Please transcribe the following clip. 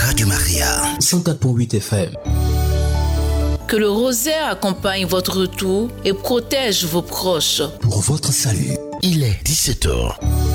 Radio Maria. 104.8 FM. Que le rosaire accompagne votre retour et protège vos proches. Pour votre salut, il est 17h.